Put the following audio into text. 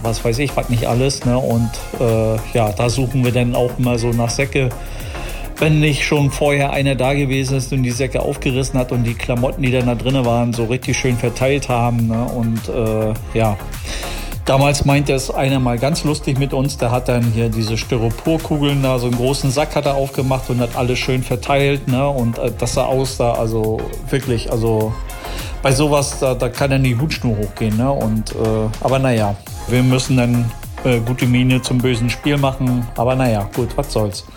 was weiß ich, was nicht alles. Ne? Und ja, da suchen wir dann auch immer so nach Säcke. Wenn nicht schon vorher einer da gewesen ist und die Säcke aufgerissen hat und die Klamotten, die dann da drin waren, so richtig schön verteilt haben. Ne? Und ja, damals meinte es einer mal ganz lustig mit uns, der hat dann hier diese Styroporkugeln da, so einen großen Sack hat er aufgemacht und hat alles schön verteilt. Ne? Und das sah aus da, also wirklich, also bei sowas, da kann dann die Hutschnur hochgehen. Ne? Und, aber naja, wir müssen dann gute Miene zum bösen Spiel machen. Aber naja, gut, was soll's.